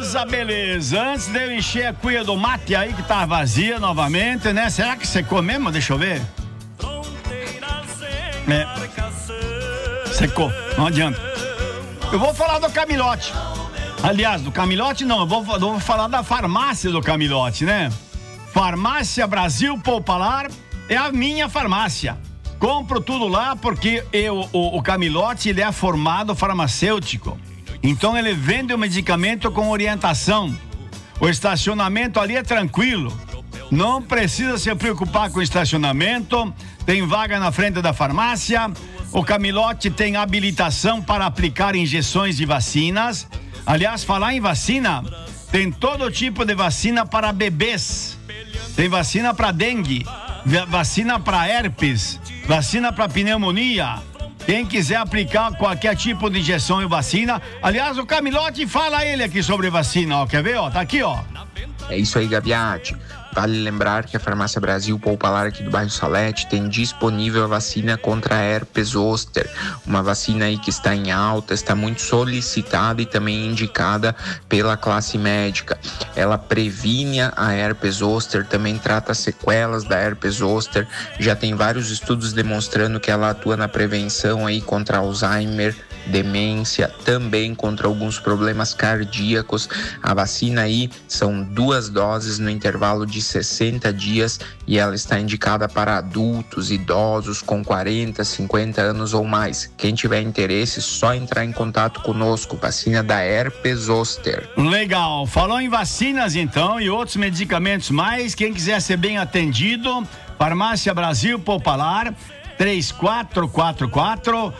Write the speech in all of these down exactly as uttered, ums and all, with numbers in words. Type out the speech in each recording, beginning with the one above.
Beleza, beleza. Antes de eu encher a cuia do mate aí que tá vazia novamente, né? Será que secou mesmo? Deixa eu ver. É. Secou, não adianta. Eu vou falar do Camilote. Aliás, do Camilote não, eu vou, eu vou falar da farmácia do Camilote, né? Farmácia Brasil Popular é a minha farmácia. Compro tudo lá porque eu, o, o Camilote, ele é formado farmacêutico. Então ele vende o medicamento com orientação. O estacionamento ali é tranquilo. Não precisa se preocupar com o estacionamento. Tem vaga na frente da farmácia. O Camilote tem habilitação para aplicar injeções de vacinas. Aliás, falar em vacina, tem todo tipo de vacina para bebês. Tem vacina para dengue, vacina para herpes, vacina para pneumonia. Quem quiser aplicar qualquer tipo de injeção e vacina. Aliás, o Camilote fala ele aqui sobre vacina, ó. Quer ver, ó? Tá aqui, ó. É isso aí, Gaviati. Vale lembrar que a Farmácia Brasil Popular aqui do bairro Salete tem disponível a vacina contra a herpes zoster, uma vacina aí que está em alta, está muito solicitada e também indicada pela classe médica. Ela previne a herpes zoster, também trata sequelas da herpes zoster, já tem vários estudos demonstrando que ela atua na prevenção aí contra Alzheimer, demência, também contra alguns problemas cardíacos. A vacina aí são duas doses no intervalo de sessenta dias e ela está indicada para adultos, idosos com quarenta, cinquenta anos ou mais. Quem tiver interesse, só entrar em contato conosco. Vacina da herpes zoster. Legal. Falou em vacinas então e outros medicamentos mais. Quem quiser ser bem atendido, Farmácia Brasil Popular, três quatro quatro quatro,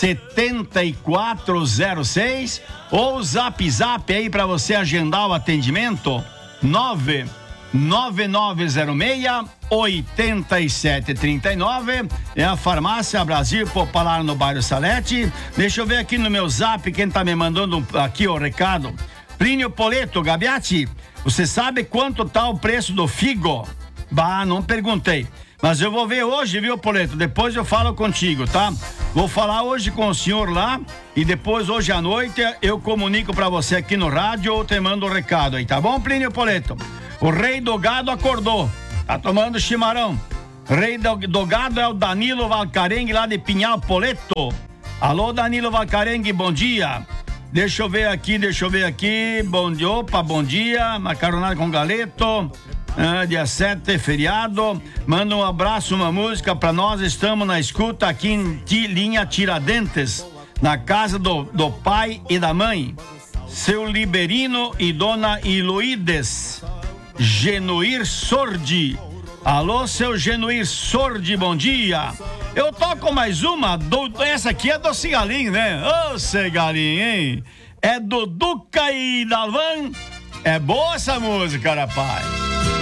sete quatro zero seis ou zap zap aí para você agendar o atendimento nove nove nove zero seis oito sete três nove. É a Farmácia Brasil Popular no bairro Salete. Deixa eu ver aqui no meu zap quem tá me mandando um, aqui o recado. Plínio Poleto, Gaviati, você sabe quanto tá o preço do figo? Bah, não perguntei. Mas eu vou ver hoje, viu, Poleto? Depois eu falo contigo, tá? Vou falar hoje com o senhor lá e depois, hoje à noite, eu comunico pra você aqui no rádio ou te mando o recado aí, tá bom, Plínio Poleto? O rei do gado acordou, tá tomando chimarrão. Rei do, do gado é o Danilo Valcarengue lá de Pinhal Poleto. Alô, Danilo Valcarengue, bom dia. Deixa eu ver aqui, deixa eu ver aqui. Bom dia, opa, bom dia. Macaronada com galeto. Ah, dia sete, feriado. Manda um abraço, uma música pra nós. Estamos na escuta aqui em T- linha Tiradentes, na casa do, do pai e da mãe. Seu Liberino e Dona Iloides. Genuir Sordi. Alô, seu Genuir Sordi, bom dia. Eu toco mais uma, do, essa aqui é do Cigalinho, né? Ô, Cigalinho, hein? É do Duca e Dalvan. É boa essa música, rapaz.